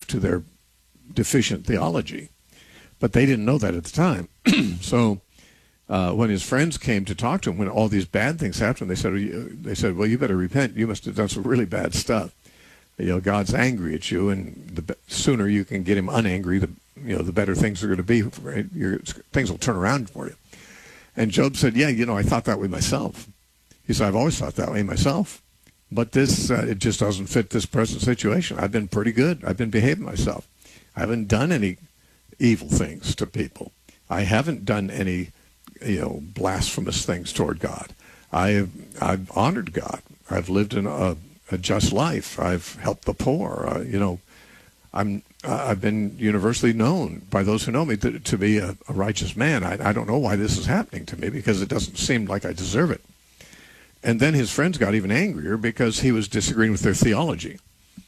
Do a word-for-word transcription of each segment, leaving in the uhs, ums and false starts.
to their deficient theology. But they didn't know that at the time. So uh, when his friends came to talk to him, when all these bad things happened, they said, they said, well, you better repent. You must have done some really bad stuff. You know, God's angry at you, and the sooner you can get him unangry, the you know, the better things are going to be. Right? Your, things will turn around for you. And Job said, yeah, you know, I thought that way myself. He said, I've always thought that way myself. But this, uh, it just doesn't fit this present situation. I've been pretty good. I've been behaving myself. I haven't done any evil things to people. I haven't done any, you know, blasphemous things toward God. I have, I've honored God. I've lived in a, a just life. I've helped the poor. Uh, you know, I'm, uh, I've been universally known by those who know me to, to be a, a righteous man. I, I don't know why this is happening to me, because it doesn't seem like I deserve it. And then his friends got even angrier because he was disagreeing with their theology.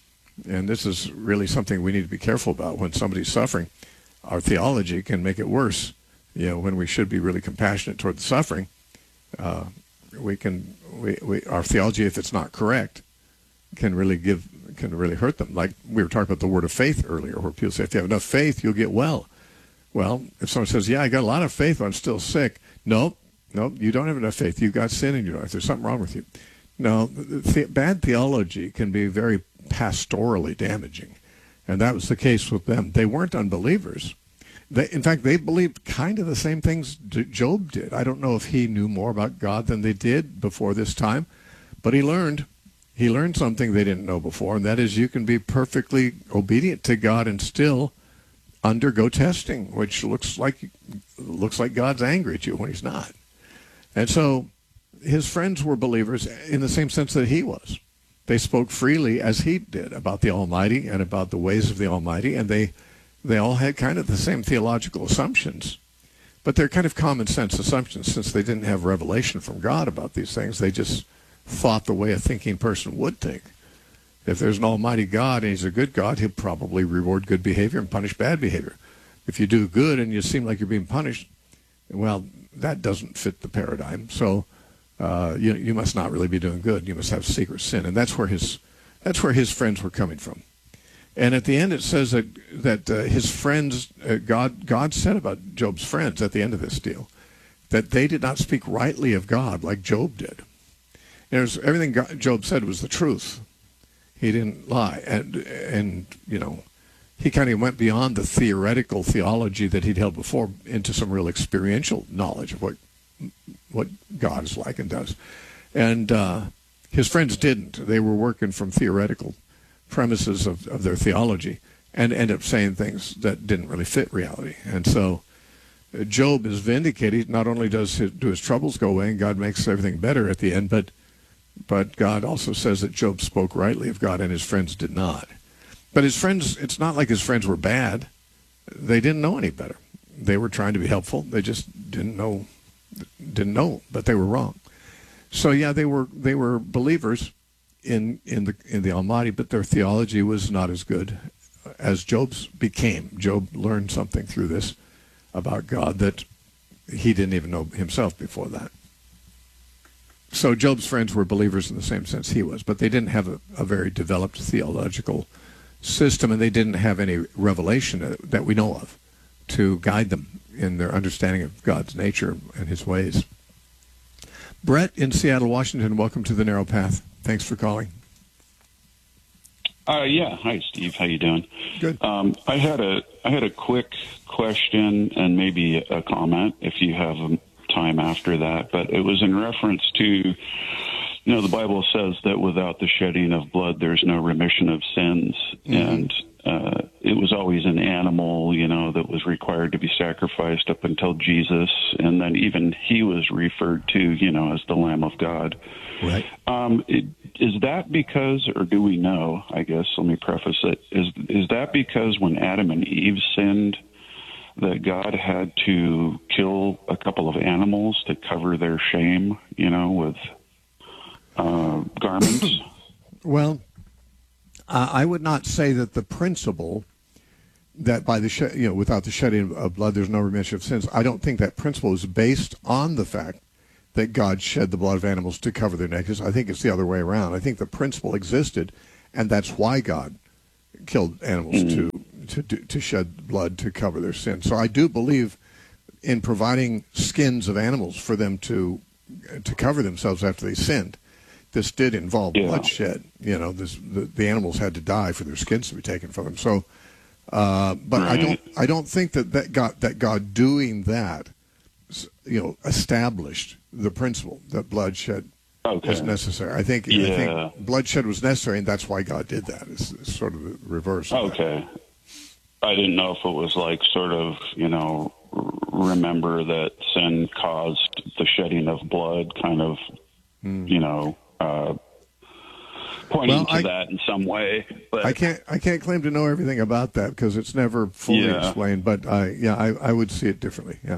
And this is really something we need to be careful about. When somebody's suffering, our theology can make it worse. You know, when we should be really compassionate toward the suffering, uh, we can, we, we, our theology, if it's not correct, can really give, can really hurt them. Like we were talking about the word of faith earlier, where people say, if you have enough faith, you'll get well. Well, if someone says, yeah, I got a lot of faith, but I'm still sick. Nope, nope, you don't have enough faith. You've got sin in your life. There's something wrong with you. No, the, bad theology can be very pastorally damaging. And that was the case with them. They weren't unbelievers. They, in fact, they believed kind of the same things Job did. I don't know if he knew more about God than they did before this time, but he learned. He learned something they didn't know before, and that is you can be perfectly obedient to God and still undergo testing, which looks like looks like God's angry at you when he's not. And so his friends were believers in the same sense that he was. They spoke freely, as he did, about the Almighty and about the ways of the Almighty, and they they all had kind of the same theological assumptions, but they're kind of common sense assumptions, since they didn't have revelation from God about these things. They just thought the way a thinking person would think. If there's an almighty God and he's a good God, he'll probably reward good behavior and punish bad behavior. If you do good and you seem like you're being punished, well, that doesn't fit the paradigm. So uh, you you must not really be doing good. You must have secret sin, and that's where his that's where his friends were coming from. And at the end, it says that that uh, his friends, uh, God God said about Job's friends at the end of this deal, that they did not speak rightly of God like Job did. There's, everything God, Job said was the truth. He didn't lie. And, and you know, he kind of went beyond the theoretical theology that he'd held before into some real experiential knowledge of what what God is like and does. And uh, his friends didn't. They were working from theoretical premises of, of their theology and ended up saying things that didn't really fit reality. And so uh, Job is vindicated. Not only does his, do his troubles go away and God makes everything better at the end, but But God also says that Job spoke rightly of God and his friends did not. But his friends, it's not like his friends were bad. They didn't know any better. They were trying to be helpful. They just didn't know, didn't know, but they were wrong. So yeah, they were they were believers in in the in the Almighty, but their theology was not as good as Job's became. Job learned something through this about God that he didn't even know himself before that. So Job's friends were believers in the same sense he was, but they didn't have a, a very developed theological system, and they didn't have any revelation that we know of to guide them in their understanding of God's nature and his ways. Brett in Seattle, Washington, welcome to The Narrow Path. Thanks for calling. Uh, yeah. Hi, Steve. How you doing? Good. Um, I had a I had a quick question and maybe a comment if you have a time after that, but it was in reference to, you know, the Bible says that without the shedding of blood, there's no remission of sins. Mm-hmm. And uh, it was always an animal, you know, that was required to be sacrificed up until Jesus. And then even he was referred to, you know, as the Lamb of God. Right. Um, it, is that because, or do we know, I guess, let me preface it, is, is that because when Adam and Eve sinned, that God had to kill a couple of animals to cover their shame, you know, with uh, garments? Well, uh, I would not say that the principle that by the sh- you know without the shedding of blood there's no remission of sins. I don't think that principle is based on the fact that God shed the blood of animals to cover their nakedness. I think it's the other way around. I think the principle existed, and that's why God killed animals Mm. to to do- to shed blood to cover their sins. So I do believe in providing skins of animals for them to to cover themselves after they sinned. This did involve Yeah. bloodshed. You know, this the, the animals had to die for their skins to be taken from them. So, uh, but I Right. don't I don't think that that God that God doing that, you know, established the principle that bloodshed Okay. was necessary. I think I Yeah. think bloodshed was necessary, and that's why God did that. It's, it's sort of the reverse. Of that. Okay. I didn't know if it was like sort of, you know, r- remember that sin caused the shedding of blood, kind of, Hmm. you know, uh, pointing Well, to I- that in some way. But I can't I can't claim to know everything about that because it's never fully Yeah. explained. But I yeah I, I would see it differently. Yeah.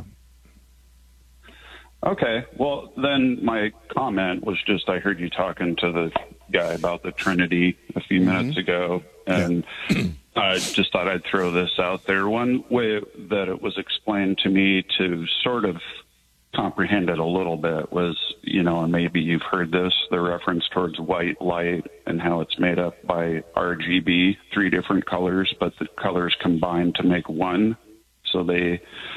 Okay. Well, then my comment was just I heard you talking to the guy about the Trinity a few minutes ago, and I just thought I'd throw this out there. One way that it was explained to me to sort of comprehend it a little bit was, you know, and maybe you've heard this, the reference towards white light and how it's made up by R G B, three different colors, but the colors combine to make one. So they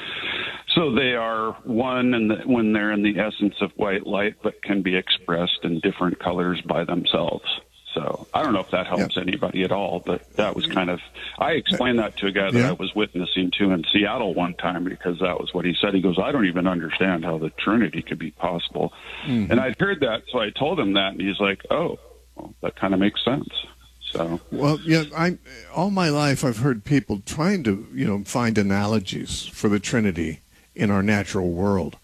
So they are one in the, when they're in the essence of white light, but can be expressed in different colors by themselves. So I don't know if that helps Yeah. anybody at all, but that was kind of, I explained that to a guy that Yeah. I was witnessing to in Seattle one time because that was what he said. He goes, I don't even understand how the Trinity could be possible. Mm-hmm. And I'd heard that, so I told him that, and he's like, oh, well, that kind of makes sense. So, Well, yeah, I all my life I've heard people trying to you know find analogies for the Trinity in our natural world,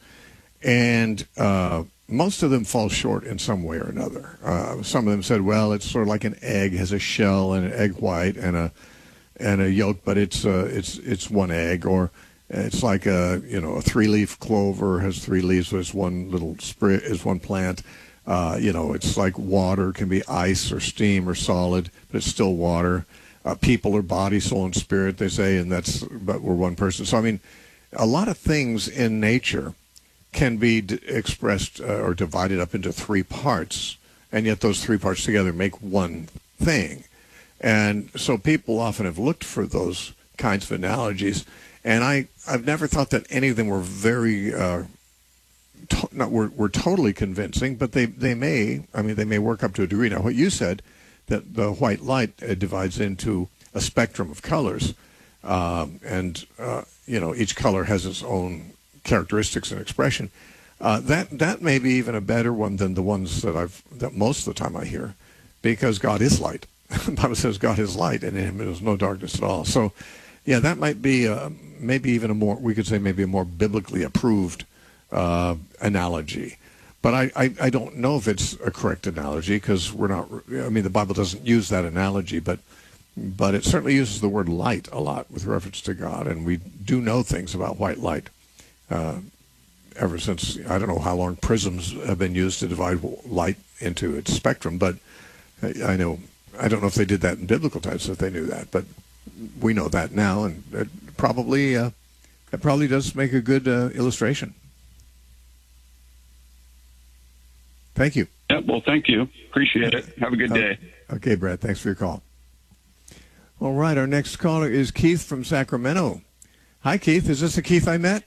and uh, most of them fall short in some way or another. Uh, some of them said, "Well, it's sort of like an egg has a shell and an egg white and a and a yolk, but it's uh, it's it's one egg," or it's like a you know a three-leaf clover has three leaves, so it's one little sprig is one plant. Uh, you know, it's like water can be ice or steam or solid, but it's still water. Uh, people are body, soul, and spirit, they say, and that's but we're one person. So I mean, a lot of things in nature can be d- expressed uh, or divided up into three parts, and yet those three parts together make one thing. And so people often have looked for those kinds of analogies, and I, I've never thought that any of them were very, uh, to- not were, were totally convincing, but they, they may, I mean, they may work up to a degree. Now, what you said, that the white light uh, divides into a spectrum of colors, um, and, uh, you know, each color has its own characteristics and expression. Uh, that that may be even a better one than the ones that I've that most of the time I hear, because God is light. The Bible says God is light, and in Him there is no darkness at all. So, yeah, that might be uh, maybe even a more we could say maybe a more biblically approved uh, analogy. But I, I, I don't know if it's a correct analogy because we're not. I mean, the Bible doesn't use that analogy, but but it certainly uses the word light a lot with reference to God, and we do know things about white light. Uh, ever since, I don't know how long prisms have been used to divide light into its spectrum, but I know, I don't know if they did that in biblical times, if they knew that, but we know that now, and it probably, uh, it probably does make a good uh, illustration. Thank you. yeah, well, thank you. Appreciate it. Have a good day. Okay, Brad, thanks for your call. All right, our next caller is Keith from Sacramento. Hi, Keith. Is this the Keith I met?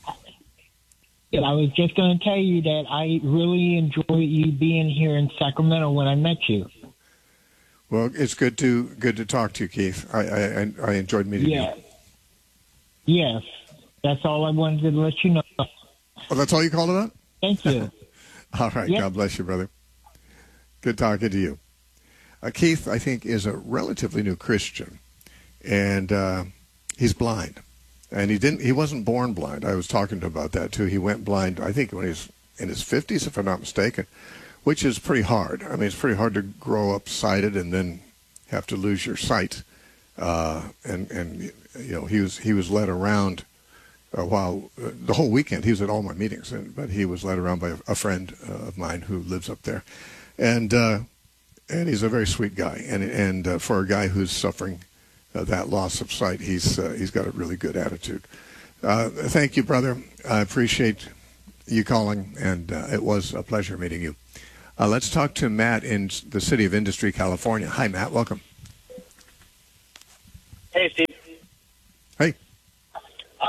I was just going to tell you that I really enjoyed you being here in Sacramento when I met you. Well, it's good to good to talk to you, Keith. I I, I enjoyed meeting Yeah. you. Yes. That's all I wanted to let you know. Oh, that's all you called about? Thank you. All right. Yep. God bless you, brother. Good talking to you. Uh, Keith, I think, is a relatively new Christian, and uh, he's blind. And he didn't. He wasn't born blind. I was talking to him about that too. He went blind, I think, when he was in his fifties, if I'm not mistaken, which is pretty hard. I mean, it's pretty hard to grow up sighted and then have to lose your sight. Uh, and and you know, he was he was led around uh, while uh, the whole weekend. He was at all my meetings, and, but he was led around by a, a friend uh, of mine who lives up there, and uh, and he's a very sweet guy. And and uh, for a guy who's suffering Uh, that loss of sight, he's uh, he's got a really good attitude. Uh, thank you, brother. I appreciate you calling, and uh, it was a pleasure meeting you. Uh, let's talk to Matt in the city of Industry, California. Hi, Matt. Welcome.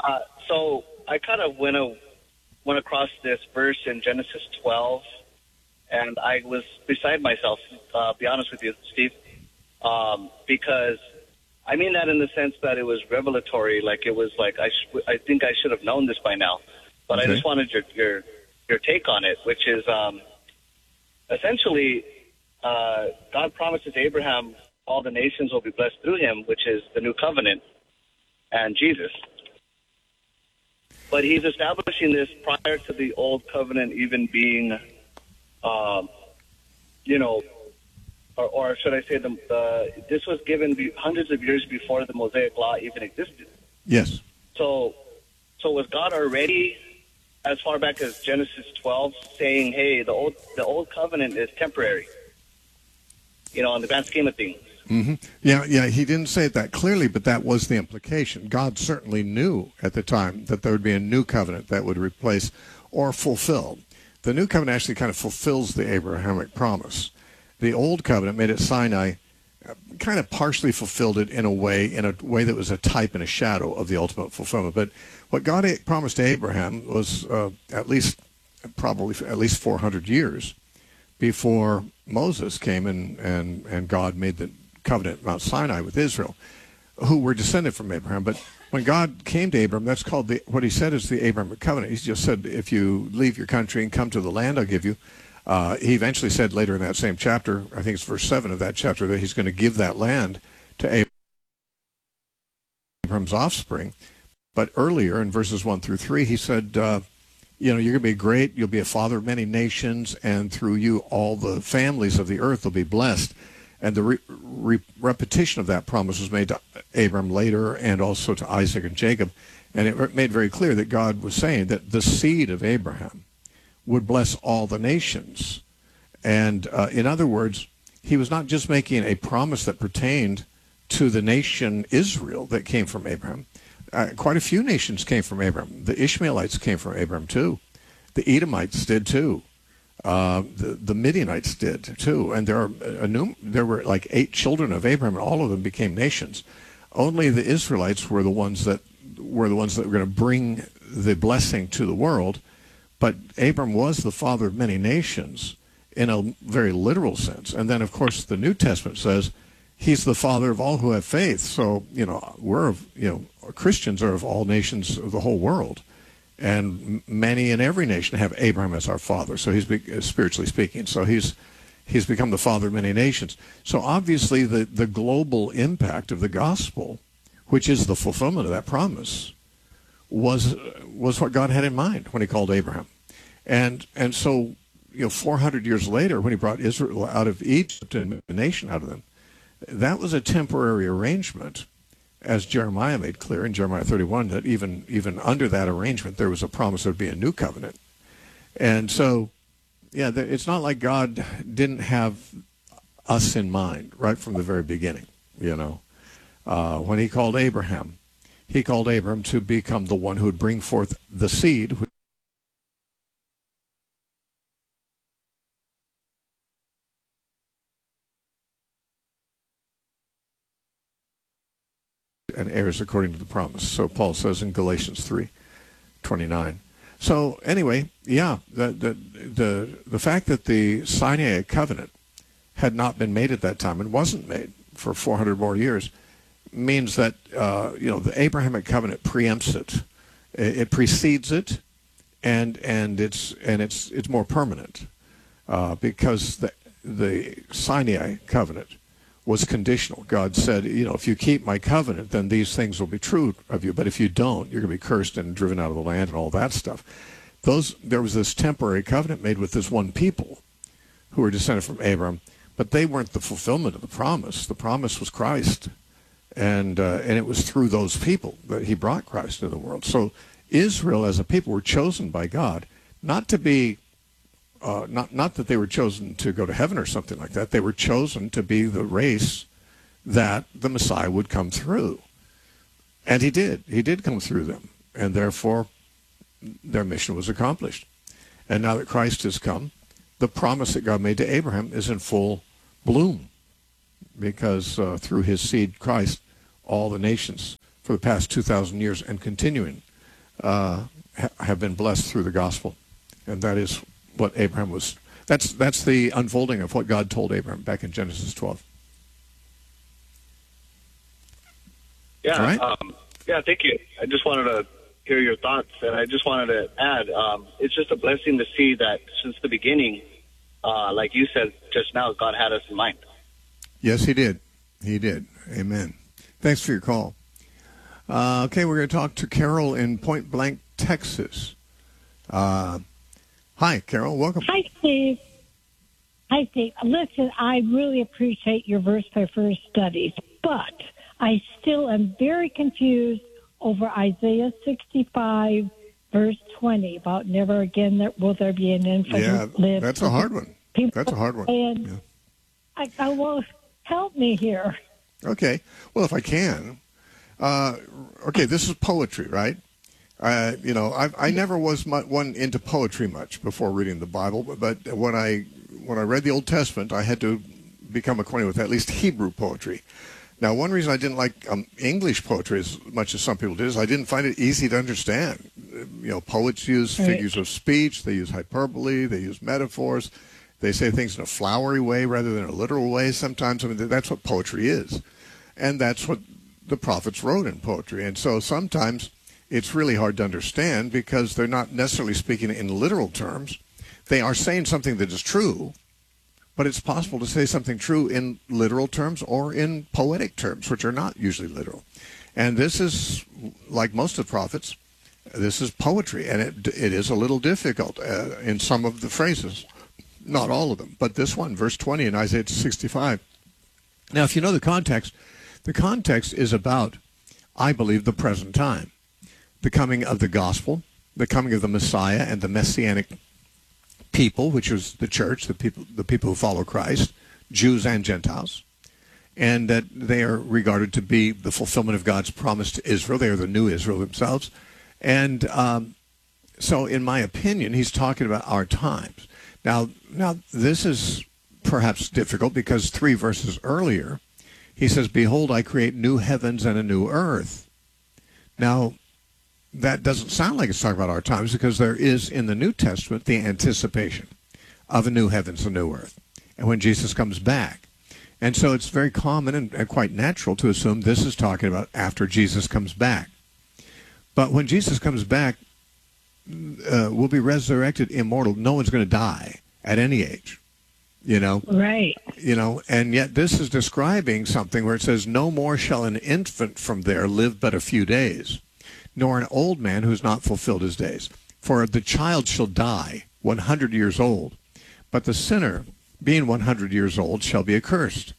Uh, so I kind of went a, went across this verse in Genesis twelve, and I was beside myself. Uh, be honest with you, Steve, um, because I mean that in the sense that it was revelatory. Like it was like I sh- I think I should have known this by now, but okay. I just wanted your your your take on it, which is um, essentially uh, God promises Abraham all the nations will be blessed through him, which is the new covenant and Jesus. But he's establishing this prior to the old covenant even being, um, you know, or, or should I say, the, the this was given be, hundreds of years before the Mosaic Law even existed. Yes. So, so was God already, as far back as Genesis twelve, saying, "Hey, the old the old covenant is temporary," you know, in the grand scheme of things? Mm-hmm. Yeah, yeah. He didn't say it that clearly, but that was the implication. God certainly knew at the time that there would be a new covenant that would replace or fulfill. The new covenant actually kind of fulfills the Abrahamic promise. The old covenant made at Sinai kind of partially fulfilled it in a way, in a way that was a type and a shadow of the ultimate fulfillment. But what God promised to Abraham was uh, at least, probably at least four hundred years before Moses came and, and, and God made the covenant at Mount Sinai with Israel, who were descended from Abraham. But when God came to Abraham, that's called the, what he said is the Abrahamic covenant. He just said, if you leave your country and come to the land I'll give you. Uh, he eventually said later in that same chapter, I think it's verse seven of that chapter, that he's going to give that land to Abraham's offspring. But earlier in verses one through three, he said, uh, you know, you're going to be great, you'll be a father of many nations, and through you all the families of the earth will be blessed. And the re- re- repetition of that promise was made to Abram later and also to Isaac and Jacob. And it made very clear that God was saying that the seed of Abraham would bless all the nations. And uh, in other words, he was not just making a promise that pertained to the nation Israel that came from Abraham. Uh, quite a few nations came from Abraham. The Ishmaelites came from Abraham too. The Edomites did too. Uh, the, the Midianites did too, and there are a new, there were like eight children of Abraham, and all of them became nations. Only the Israelites were the ones that were the ones that were going to bring the blessing to the world. But Abram was the father of many nations in a very literal sense. And then, of course, the New Testament says he's the father of all who have faith. So you know, we're of, you know Christians are of all nations of the whole world. And many in every nation have Abraham as our father. So he's spiritually speaking. So he's he's become the father of many nations. So obviously the, the global impact of the gospel, which is the fulfillment of that promise, was was what God had in mind when he called Abraham. And and so you know four hundred years later, when he brought Israel out of Egypt and a nation out of them, that was a temporary arrangement. As Jeremiah made clear in Jeremiah thirty-one, that even even under that arrangement, there was a promise there would be a new covenant. And so, yeah, it's not like God didn't have us in mind right from the very beginning, you know. Uh, when he called Abraham, he called Abraham to become the one who would bring forth the seed, and heirs according to the promise. So Paul says in Galatians three twenty-nine. So anyway, yeah, the the the, the fact that the Sinai covenant had not been made at that time and wasn't made for four hundred more years means that uh, you know the Abrahamic covenant preempts it. It precedes it, and and it's and it's it's more permanent uh, because the the Sinai covenant was conditional. God said, you know, if you keep my covenant, then these things will be true of you. But if you don't, you're going to be cursed and driven out of the land and all that stuff. Those there was this temporary covenant made with this one people who were descended from Abram, but they weren't the fulfillment of the promise. The promise was Christ, and uh, and it was through those people that he brought Christ into the world. So Israel as a people were chosen by God, not to be Uh, not not that they were chosen to go to heaven or something like that. They were chosen to be the race that the Messiah would come through. And he did. He did come through them. And therefore, their mission was accomplished. And now that Christ has come, the promise that God made to Abraham is in full bloom. Because uh, through his seed, Christ, all the nations for the past two thousand years and continuing uh, ha- have been blessed through the gospel. And that is what Abraham was. That's, that's the unfolding of what God told Abraham back in Genesis twelve. Yeah, All right. um, yeah, thank you. I just wanted to hear your thoughts, and I just wanted to add, um, it's just a blessing to see that since the beginning, uh, like you said just now, God had us in mind. Yes, he did. He did. Amen. Thanks for your call. Uh, okay, we're going to talk to Carol in Point Blank, Texas. Uh, hi, Carol. Welcome. Hi, Steve. Hi, Steve. Listen, I really appreciate your verse-by-verse studies, but I still am very confused over Isaiah sixty-five, verse twenty, about never again will there be an infant Yeah, live. that's a hard one. People That's a hard one. And Yeah. I, I will help me here. Okay. Well, if I can. Uh, okay, this is poetry, right? Uh, you know, I, I never was mu- one into poetry much before reading the Bible, but, but when I when I read the Old Testament, I had to become acquainted with at least Hebrew poetry. Now, one reason I didn't like um, English poetry as much as some people did is I didn't find it easy to understand. You know, poets use Right. figures of speech, they use hyperbole, they use metaphors, they say things in a flowery way rather than a literal way sometimes. I mean, that's what poetry is. And that's what the prophets wrote in poetry. And so sometimes it's really hard to understand because they're not necessarily speaking in literal terms. They are saying something that is true, but it's possible to say something true in literal terms or in poetic terms, which are not usually literal. And this is, like most of the prophets, this is poetry, and it it is a little difficult uh, in some of the phrases. Not all of them, but this one, verse twenty in Isaiah sixty-five. Now, if you know the context, the context is about, I believe, the present time. The coming of the gospel, the coming of the Messiah and the Messianic people, which is the church, the people, the people who follow Christ, Jews and Gentiles, and that they are regarded to be the fulfillment of God's promise to Israel. They are the new Israel themselves. And um, so, in my opinion, he's talking about our times. Now, now this is perhaps difficult because three verses earlier, he says, "Behold, I create new heavens and a new earth." Now, that doesn't sound like it's talking about our times because there is in the New Testament the anticipation of a new heavens and new earth, and when Jesus comes back. And so it's very common and, and quite natural to assume this is talking about after Jesus comes back. But when Jesus comes back, uh, we'll be resurrected immortal. No one's going to die at any age, you know. Right. You know, and yet this is describing something where it says, "No more shall an infant from there live but a few days, nor an old man who has not fulfilled his days. For the child shall die one hundred years old, but the sinner, being one hundred years old, shall be accursed."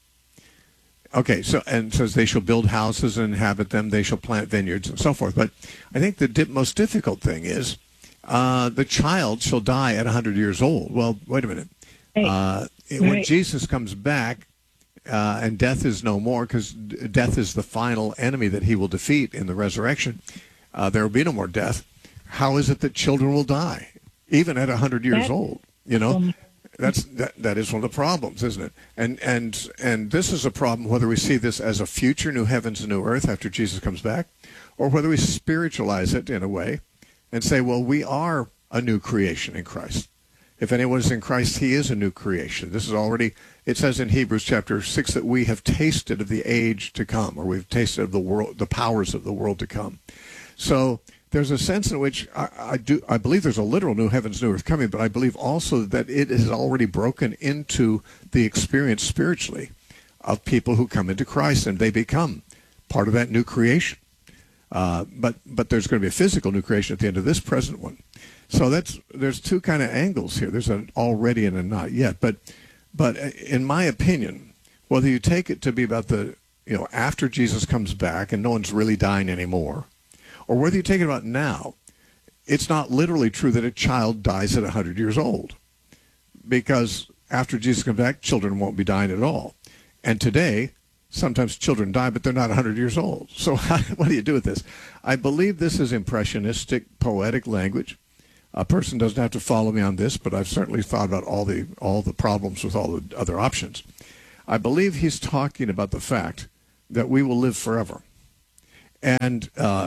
Okay, so, and it says they shall build houses and inhabit them, they shall plant vineyards and so forth. But I think the dip, most difficult thing is uh, the child shall die at one hundred years old. Well, wait a minute. Uh, when Right. Jesus comes back, uh, and death is no more, because death is the final enemy that he will defeat in the resurrection, uh, there will be no more death. How is it that children will die, even at one hundred years That- old? You know, um, that's that. That is one of the problems, isn't it? And and and this is a problem whether we see this as a future new heavens and new earth after Jesus comes back, or whether we spiritualize it in a way and say, well, we are a new creation in Christ. If anyone is in Christ, he is a new creation. This is already, it says in Hebrews chapter six that we have tasted of the age to come, or we've tasted of the world, the powers of the world to come. So there's a sense in which I, I do, I believe there's a literal new heavens, new earth coming, but I believe also that it is already broken into the experience spiritually of people who come into Christ, and they become part of that new creation. Uh, but but there's going to be a physical new creation at the end of this present one. So that's there's two kind of angles here. There's an already and a not yet. But but in my opinion, whether you take it to be about the, you know, after Jesus comes back and no one's really dying anymore, or whether you take it about now, it's not literally true that a child dies at one hundred years old, because after Jesus comes back, children won't be dying at all. And today, sometimes children die, but they're not one hundred years old. So how, what do you do with this? I believe this is impressionistic, poetic language. A person doesn't have to follow me on this, but I've certainly thought about all the all the problems with all the other options. I believe he's talking about the fact that we will live forever. And uh,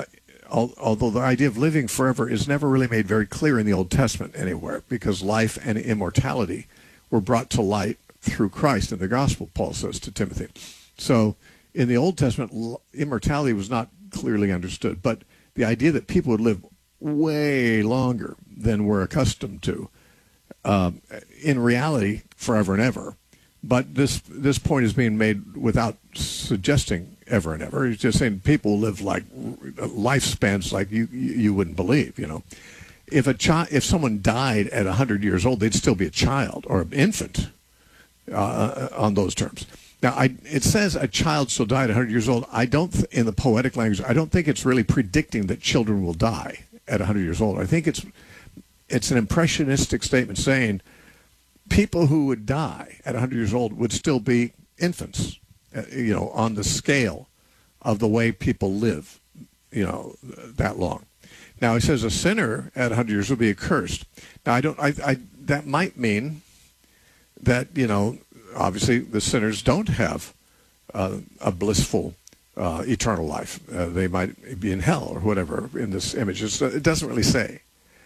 al- although the idea of living forever is never really made very clear in the Old Testament anywhere, because life and immortality were brought to light through Christ in the gospel, Paul says to Timothy. So in the Old Testament, l- immortality was not clearly understood, but the idea that people would live way longer than we're accustomed to, um, in reality, forever and ever. But this this point is being made without suggesting ever and ever. He's just saying people live like lifespans like you you wouldn't believe. You know, if a child, if someone died at a hundred years old, they'd still be a child or an infant uh, on those terms. Now, I, it says a child still died at a hundred years old. I don't, th- in the poetic language, I don't think it's really predicting that children will die at a hundred years old. I think it's it's an impressionistic statement saying people who would die at a hundred years old would still be infants, uh, you know, on the scale of the way people live, you know, that long. Now, it says a sinner at a hundred years will be accursed. Now, I don't, I, I, that might mean that, you know, obviously the sinners don't have uh, a blissful uh, eternal life. Uh, they might be in hell or whatever in this image. It's, it doesn't really say.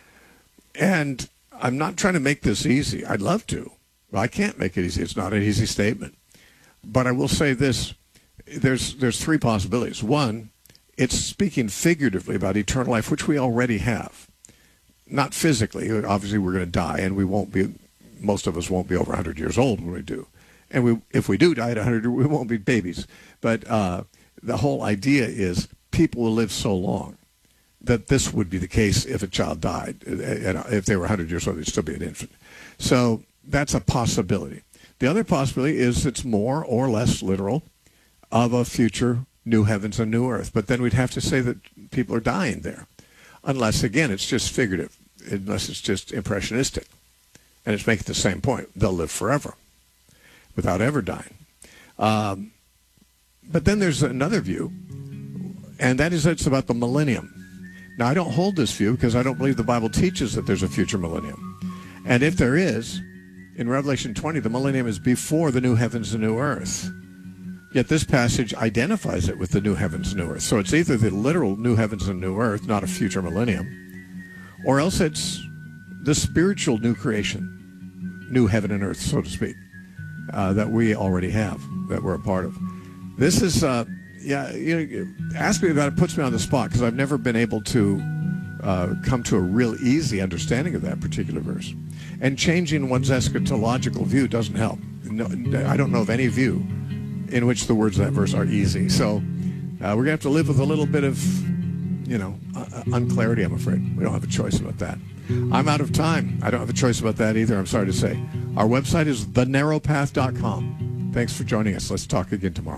And I'm not trying to make this easy. I'd love to. But I can't make it easy. It's not an easy statement. But I will say this. There's there's three possibilities. One, it's speaking figuratively about eternal life, which we already have. Not physically. Obviously, we're going to die, and we won't be, most of us won't be over one hundred years old when we do. And we, if we do die at one hundred, we won't be babies. But uh, the whole idea is people will live so long that this would be the case if a child died. And if they were one hundred years old, they'd still be an infant. So that's a possibility. The other possibility is it's more or less literal of a future new heavens and new earth. But then we'd have to say that people are dying there. Unless, again, it's just figurative, unless it's just impressionistic. And it's making the same point. They'll live forever without ever dying. Um, but then there's another view, and that is that it's about the millennium. Now, I don't hold this view because I don't believe the Bible teaches that there's a future millennium. And if there is, in Revelation twenty, the millennium is before the new heavens and new earth. Yet this passage identifies it with the new heavens and new earth. So it's either the literal new heavens and new earth, not a future millennium, or else it's the spiritual new creation, new heaven and earth, so to speak, uh, that we already have, that we're a part of. This is... Uh, Yeah, you know, ask me about it puts me on the spot because I've never been able to uh, come to a real easy understanding of that particular verse. And changing one's eschatological view doesn't help. No, I don't know of any view in which the words of that verse are easy. So uh, we're going to have to live with a little bit of, you know, uh, unclarity, I'm afraid. We don't have a choice about that. I'm out of time. I don't have a choice about that either, I'm sorry to say. Our website is the narrow path dot com. Thanks for joining us. Let's talk again tomorrow.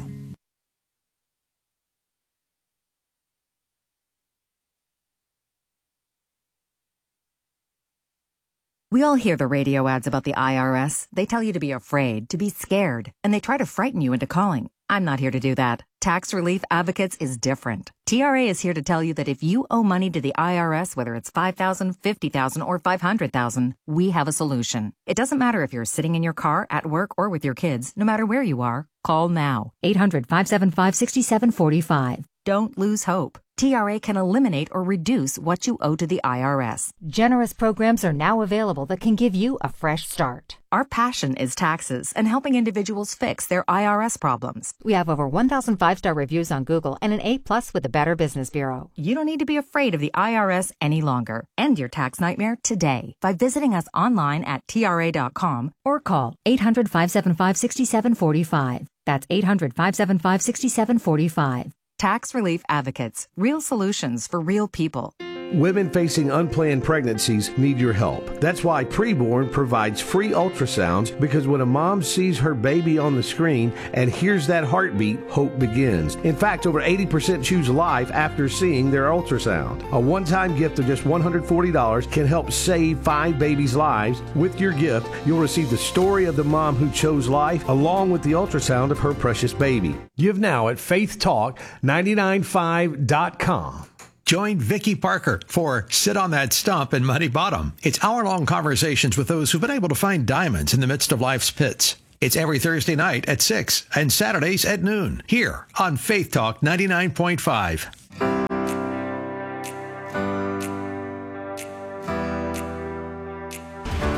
We all hear the radio ads about the I R S. They tell you to be afraid, to be scared, and they try to frighten you into calling. I'm not here to do that. Tax Relief Advocates is different. T R A is here to tell you that if you owe money to the I R S, whether it's five thousand dollars, fifty thousand dollars, or five hundred thousand dollars, we have a solution. It doesn't matter if you're sitting in your car, at work, or with your kids. No matter where you are, call now. eight hundred, five seven five, six seven four five. Don't lose hope. T R A can eliminate or reduce what you owe to the I R S. Generous programs are now available that can give you a fresh start. Our passion is taxes and helping individuals fix their I R S problems. We have over one thousand five-star reviews on Google and an A plus with the Better Business Bureau. You don't need to be afraid of the I R S any longer. End your tax nightmare today by visiting us online at T R A dot com or call eight hundred, five seven five, six seven four five. That's eight hundred, five seven five, six seven four five. Tax Relief Advocates. Real solutions for real people. Women facing unplanned pregnancies need your help. That's why Preborn provides free ultrasounds, because when a mom sees her baby on the screen and hears that heartbeat, hope begins. In fact, over eighty percent choose life after seeing their ultrasound. A one-time gift of just one hundred forty dollars can help save five babies' lives. With your gift, you'll receive the story of the mom who chose life along with the ultrasound of her precious baby. Give now at faith talk nine nine five dot com. Join Vicki Parker for Sit on That Stump in Muddy Bottom. It's hour-long conversations with those who've been able to find diamonds in the midst of life's pits. It's every Thursday night at six and Saturdays at noon here on Faith Talk ninety-nine point five.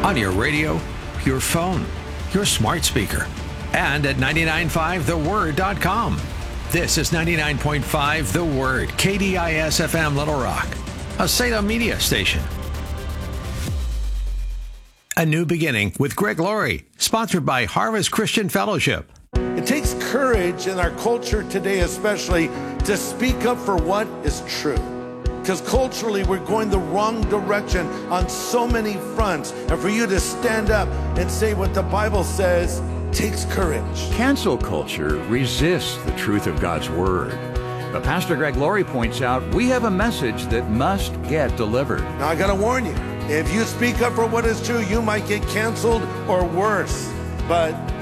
on your radio, your phone, your smart speaker, and at nine nine five the word dot com. This is ninety-nine point five The Word, K D I S F M Little Rock, a Salem media station. A New Beginning with Greg Laurie, sponsored by Harvest Christian Fellowship. It takes courage in our culture today especially to speak up for what is true. Because culturally we're going the wrong direction on so many fronts. And for you to stand up and say what the Bible says takes courage. Cancel culture resists the truth of God's Word. But Pastor Greg Laurie points out we have a message that must get delivered. Now I gotta warn you, if you speak up for what is true, you might get canceled or worse. But